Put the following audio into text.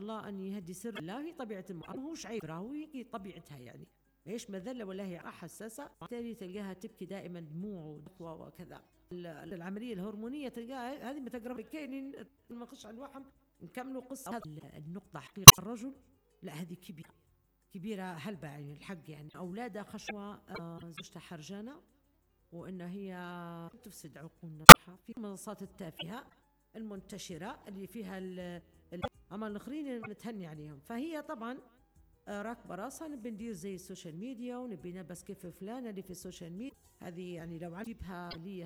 الله أن يهدي سر الله. هي طبيعة المرأة ماهوش عيب، راهو هي طبيعتها يعني، ماهيش مذلة ولا هي حساسة، بالتالي تلقاها تبكي دائما دموع ودكوة وكذا. العملية الهرمونية تلقاها هذه ما تقرب كاين ما نخش على الوحم نكملوا قصة. هذه النقطة حقيقة الرجل لا هذه كبيرة هلبة يعني الحق، يعني أولادها خشوة، زوجتها حرجانة، وإن هي تفسد عقولنا في المنصات التافهة المنتشرة اللي فيها أما الآخرين نتهني عليهم. فهي طبعا راكبة راسها نبي ندير زي السوشيال ميديا ونبي نلبس كيف فلانة اللي في السوشيال ميديا. هذه يعني لو عجبها لي